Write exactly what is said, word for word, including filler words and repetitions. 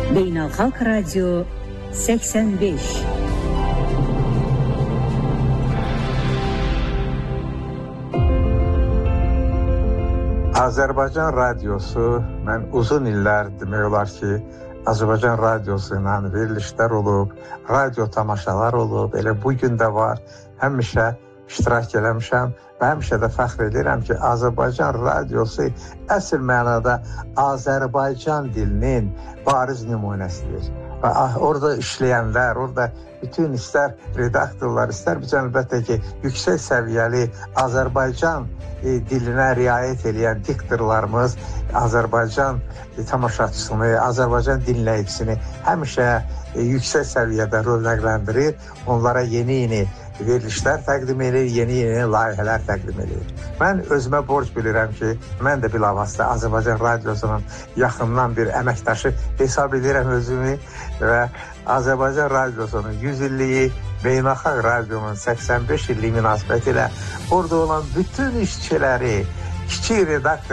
Beynəlxalq Radio səksən beş. Azərbaycan radiosu, mən uzun illər demək olar ki, Azərbaycan radiosu ilə verilişlər olub, radio tamaşalar olub, elə bugün də var. Həmişə iştirak eləmişəm və həmişə də fəxr edirəm ki, Azərbaycan radiosu əsl mənada Azərbaycan dilinin bariz nümunəsidir. Və orada işləyənlər, orada bütün istər redaktorlar, istər biz əlbəttə ki, yüksək səviyyəli Azərbaycan e, dilinə riayət edən diktorlarımız Azərbaycan e, tamaşaçısını, Azərbaycan dinləyicisini həmişə e, yüksək səviyyədə rövnəqləndirir, onlara yeni-yeni verilişlər təqdim edir, yeni-yeni layihələr təqdim edir. Mən özümə borc bilirəm ki, mən də bilavasitə Azərbaycan radiosunun yaxından bir əməkdaşı hesab edirəm özümü və Azərbaycan radiosunun yüz illiyi, Beynəlxalq radionun səksən beş illiyi münasibətilə orada olan bütün işçiləri, kiçik redaktor